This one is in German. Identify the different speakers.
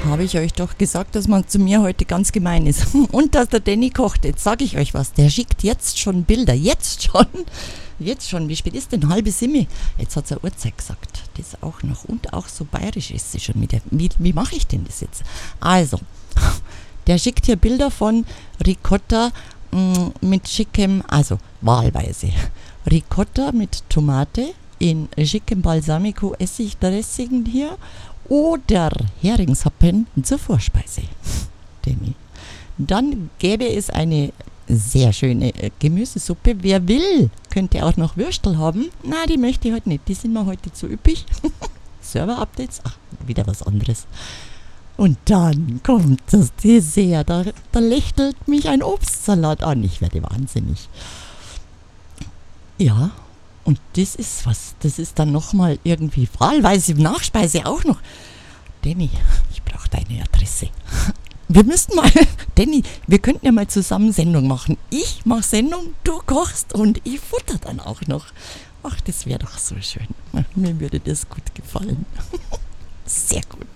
Speaker 1: Habe ich euch doch gesagt, dass man zu mir heute ganz gemein ist. Und dass der Danny kocht. Jetzt sage ich euch was. Der schickt jetzt schon Bilder. Jetzt schon. Jetzt schon. Wie spät ist denn? 6:30? Jetzt hat er Uhrzeit gesagt. Das auch noch. Und auch so bayerisch ist sie schon wieder. Wie mache ich denn das jetzt? Also, der schickt hier Bilder von Ricotta mit schickem, also wahlweise. Ricotta mit Tomate in schickem Balsamico Essigdressing hier. Oder Heringshappen zur Vorspeise. Danny. Dann gäbe es eine sehr schöne Gemüsesuppe. Wer will, könnte auch noch Würstel haben. Na, die möchte ich heute nicht. Die sind mir heute zu üppig. Server-Updates. Ach, wieder was anderes. Und dann kommt das Dessert. Da lächelt mich ein Obstsalat an. Ich werde wahnsinnig. Ja. Und das ist was. Das ist dann nochmal irgendwie wahlweise Nachspeise auch noch. Danny, ich brauche deine Adresse. Wir müssten mal, Danny, wir könnten ja mal zusammen Sendung machen. Ich mache Sendung, du kochst und ich futter dann auch noch. Ach, das wäre doch so schön. Mir würde das gut gefallen. Sehr gut.